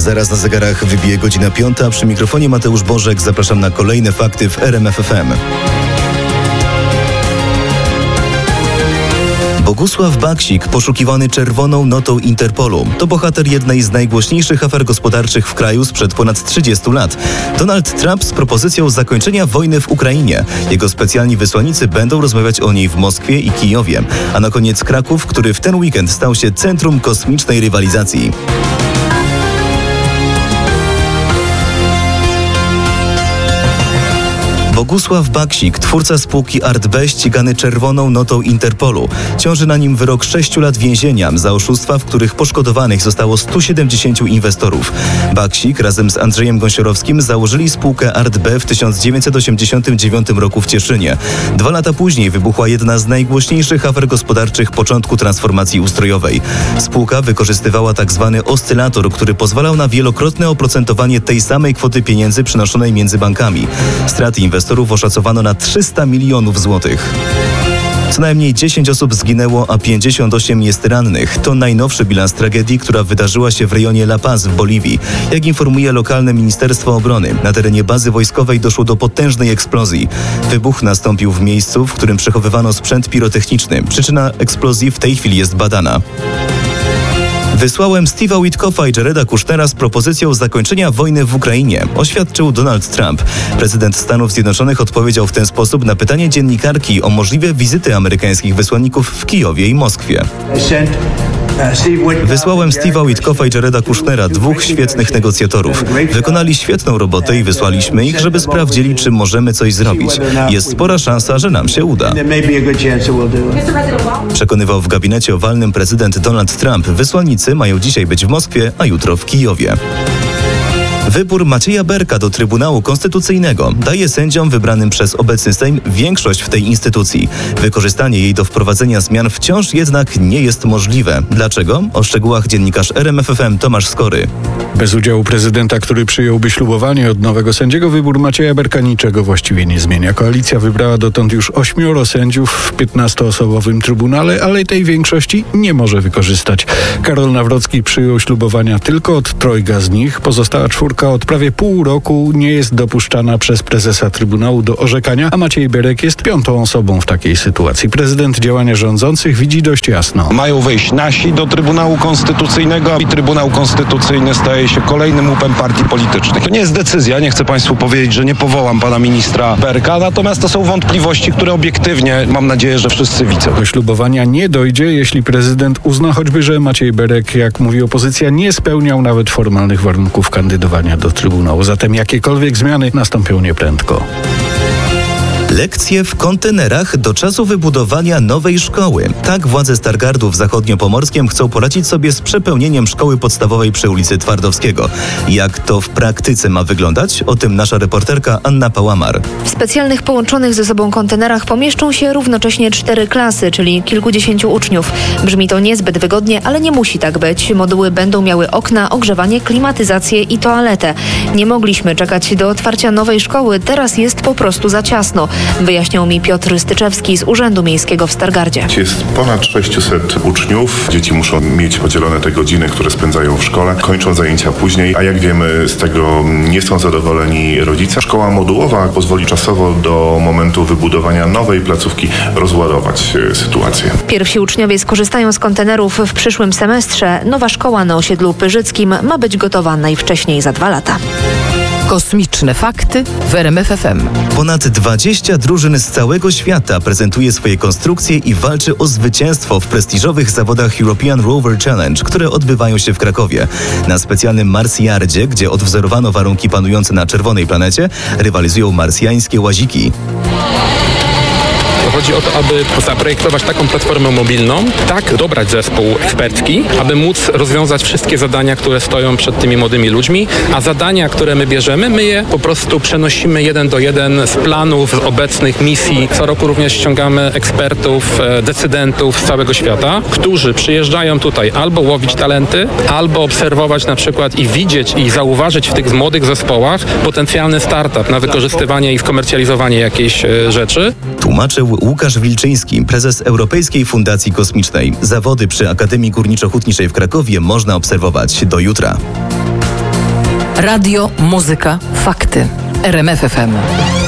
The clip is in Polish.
Zaraz na zegarach wybije godzina 5. Przy mikrofonie Mateusz Bożek. Zapraszam na kolejne fakty w RMF FM. Bogusław Baksik, poszukiwany czerwoną notą Interpolu. To bohater jednej z najgłośniejszych afer gospodarczych w kraju sprzed ponad 30 lat. Donald Trump z propozycją zakończenia wojny w Ukrainie. Jego specjalni wysłannicy będą rozmawiać o niej w Moskwie i Kijowie. A na koniec Kraków, który w ten weekend stał się centrum kosmicznej rywalizacji. Bogusław Baksik, twórca spółki Art B, ścigany czerwoną notą Interpolu. Ciąży na nim wyrok 6 lat więzienia za oszustwa, w których poszkodowanych zostało 170 inwestorów. Baksik razem z Andrzejem Gąsiorowskim założyli spółkę Art B w 1989 roku w Cieszynie. 2 lata później wybuchła jedna z najgłośniejszych afer gospodarczych początku transformacji ustrojowej. Spółka wykorzystywała tzw. oscylator, który pozwalał na wielokrotne oprocentowanie tej samej kwoty pieniędzy przenoszonej między bankami. Straty inwestorów oszacowano na 300 milionów złotych. Co najmniej 10 osób zginęło, a 58 jest rannych. To najnowszy bilans tragedii, która wydarzyła się w rejonie La Paz w Boliwii. Jak informuje lokalne Ministerstwo Obrony, na terenie bazy wojskowej doszło do potężnej eksplozji. Wybuch nastąpił w miejscu, w którym przechowywano sprzęt pirotechniczny. Przyczyna eksplozji w tej chwili jest badana. Wysłałem Steve'a Witkoffa i Jareda Kushnera z propozycją zakończenia wojny w Ukrainie, oświadczył Donald Trump. Prezydent Stanów Zjednoczonych odpowiedział w ten sposób na pytanie dziennikarki o możliwe wizyty amerykańskich wysłanników w Kijowie i Moskwie. Wysłałem Steve'a Witkoffa i Jareda Kushnera, 2 świetnych negocjatorów. Wykonali świetną robotę i wysłaliśmy ich, żeby sprawdzili, czy możemy coś zrobić. Jest spora szansa, że nam się uda. Przekonywał w gabinecie owalnym prezydent Donald Trump. Wysłannicy mają dzisiaj być w Moskwie, a jutro w Kijowie. Wybór Macieja Berka do Trybunału Konstytucyjnego daje sędziom wybranym przez obecny Sejm większość w tej instytucji. Wykorzystanie jej do wprowadzenia zmian wciąż jednak nie jest możliwe. Dlaczego? O szczegółach dziennikarz RMF FM Tomasz Skory. Bez udziału prezydenta, który przyjąłby ślubowanie od nowego sędziego, wybór Macieja Berka niczego właściwie nie zmienia. Koalicja wybrała dotąd już 8 sędziów w 15-osobowym trybunale, ale tej większości nie może wykorzystać. Karol Nawrocki przyjął ślubowania tylko od 3 z nich. Pozostała 4 od prawie pół roku nie jest dopuszczana przez prezesa Trybunału do orzekania, a Maciej Berek jest 5. osobą w takiej sytuacji. Prezydent działania rządzących widzi dość jasno. Mają wejść nasi do Trybunału Konstytucyjnego i Trybunał Konstytucyjny staje się kolejnym łupem partii politycznych. To nie jest decyzja, nie chcę Państwu powiedzieć, że nie powołam pana ministra Berka, natomiast to są wątpliwości, które obiektywnie, mam nadzieję, że wszyscy widzą. Do ślubowania nie dojdzie, jeśli prezydent uzna choćby, że Maciej Berek, jak mówi opozycja, nie spełniał nawet formalnych warunków kandydowania do Trybunału. Zatem jakiekolwiek zmiany nastąpią nieprędko. Lekcje w kontenerach do czasu wybudowania nowej szkoły. Tak władze Stargardów Zachodniopomorskiem chcą poradzić sobie z przepełnieniem szkoły podstawowej przy ulicy Twardowskiego. Jak to w praktyce ma wyglądać? O tym nasza reporterka Anna Pałamar. W specjalnych połączonych ze sobą kontenerach pomieszczą się równocześnie 4 klasy, czyli kilkudziesięciu uczniów. Brzmi to niezbyt wygodnie, ale nie musi tak być. Moduły będą miały okna, ogrzewanie, klimatyzację i toaletę. Nie mogliśmy czekać do otwarcia nowej szkoły, teraz jest po prostu za ciasno. Wyjaśniał mi Piotr Styczewski z Urzędu Miejskiego w Stargardzie. Jest ponad 600 uczniów. Dzieci muszą mieć podzielone te godziny, które spędzają w szkole. Kończą zajęcia później, a jak wiemy, z tego nie są zadowoleni rodzice. Szkoła modułowa pozwoli czasowo do momentu wybudowania nowej placówki rozładować sytuację. Pierwsi uczniowie skorzystają z kontenerów w przyszłym semestrze. Nowa szkoła na osiedlu Pyrzyckim ma być gotowa najwcześniej za 2 lata. Kosmiczne fakty w RMF FM. Ponad 20 drużyn z całego świata prezentuje swoje konstrukcje i walczy o zwycięstwo w prestiżowych zawodach European Rover Challenge, które odbywają się w Krakowie. Na specjalnym Marsjardzie, gdzie odwzorowano warunki panujące na czerwonej planecie, rywalizują marsjańskie łaziki. Chodzi o to, aby zaprojektować taką platformę mobilną, tak dobrać zespół ekspercki, aby móc rozwiązać wszystkie zadania, które stoją przed tymi młodymi ludźmi, a zadania, które my bierzemy, my je po prostu przenosimy 1 do 1 z planów, z obecnych misji. Co roku również ściągamy ekspertów, decydentów z całego świata, którzy przyjeżdżają tutaj albo łowić talenty, albo obserwować na przykład i widzieć i zauważyć w tych młodych zespołach potencjalny startup na wykorzystywanie i skomercjalizowanie jakiejś rzeczy. Tłumaczył Łukasz Wilczyński, prezes Europejskiej Fundacji Kosmicznej. Zawody przy Akademii Górniczo-Hutniczej w Krakowie można obserwować do jutra. Radio, muzyka, fakty. RMF FM.